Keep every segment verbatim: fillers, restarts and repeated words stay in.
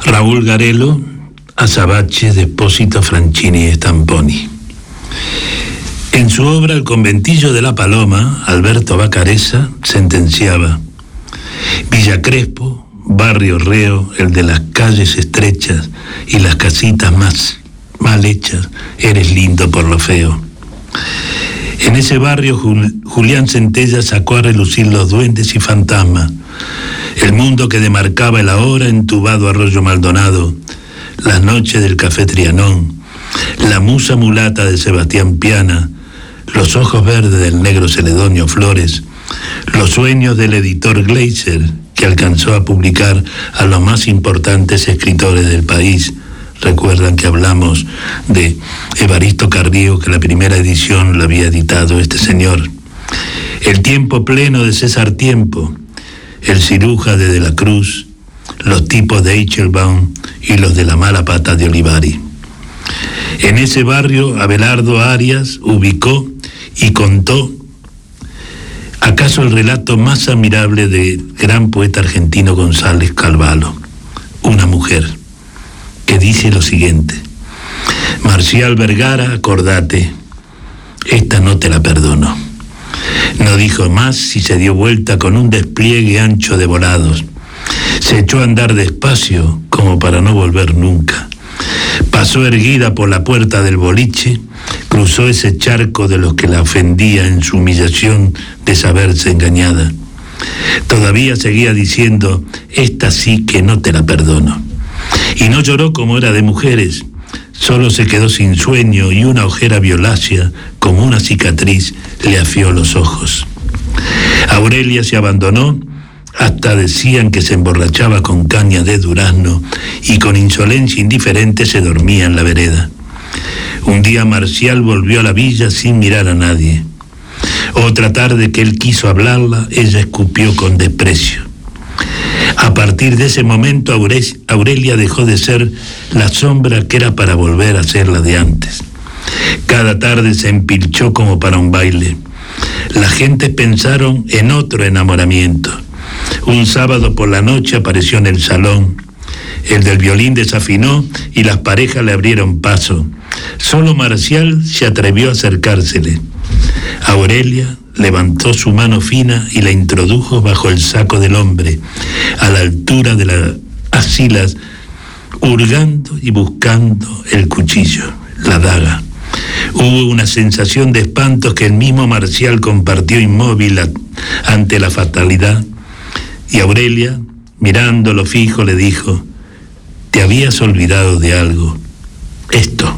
Raúl Garelo, Azabache de Espósito Franchini y Stamponi. En su obra El conventillo de la Paloma, Alberto Vacarezza sentenciaba: Villa Crespo, barrio reo, el de las calles estrechas y las casitas más mal hechas, eres lindo por lo feo. En ese barrio Jul- Julián Centella sacó a relucir los duendes y fantasmas, el mundo que demarcaba el ahora entubado Arroyo Maldonado, las noches del Café Trianón, la musa mulata de Sebastián Piana, los ojos verdes del negro Celedonio Flores, los sueños del editor Gleiser, que alcanzó a publicar a los más importantes escritores del país. Recuerdan que hablamos de Evaristo Carrillo, que la primera edición la había editado este señor. El tiempo pleno de César Tiempo, el ciruja de De la Cruz, los tipos de Eichelbaum y los de la mala pata de Olivari. En ese barrio Abelardo Arias ubicó y contó acaso el relato más admirable del gran poeta argentino González Calvalo, una mujer, que dice lo siguiente: Marcial Vergara, acordate, esta no te la perdono. No dijo más y se dio vuelta con un despliegue ancho de volados. Se echó a andar despacio como para no volver nunca. Pasó erguida por la puerta del boliche, cruzó ese charco de los que la ofendía en su humillación de saberse engañada. Todavía seguía diciendo: esta sí que no te la perdono. Y no lloró como era de mujeres, solo se quedó sin sueño y una ojera violácea, como una cicatriz, le afió los ojos. Aurelia se abandonó, hasta decían que se emborrachaba con caña de durazno y con insolencia indiferente se dormía en la vereda. Un día Marcial volvió a la villa sin mirar a nadie. Otra tarde que él quiso hablarla, ella escupió con desprecio. A partir de ese momento Aurelia dejó de ser la sombra que era para volver a ser la de antes. Cada tarde se empilchó como para un baile. Las gentes pensaron en otro enamoramiento. Un sábado por la noche apareció en el salón. El del violín desafinó y las parejas le abrieron paso. Solo Marcial se atrevió a acercársele. Aurelia levantó su mano fina y la introdujo bajo el saco del hombre, a la altura de las axilas, hurgando y buscando el cuchillo, la daga. Hubo una sensación de espanto que el mismo Marcial compartió inmóvil a, ante la fatalidad, y Aurelia, mirándolo fijo, le dijo: te habías olvidado de algo, esto.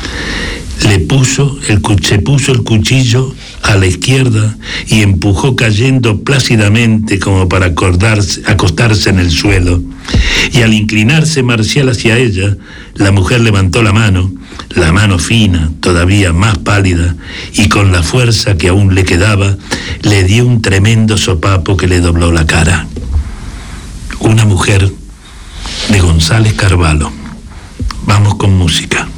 Le puso el, se puso el cuchillo a la izquierda y empujó cayendo plácidamente como para acordarse, acostarse en el suelo. Y al inclinarse Marcial hacia ella, la mujer levantó la mano, la mano fina, todavía más pálida, y con la fuerza que aún le quedaba, le dio un tremendo sopapo que le dobló la cara. Una mujer de González Carvalho. Vamos con música.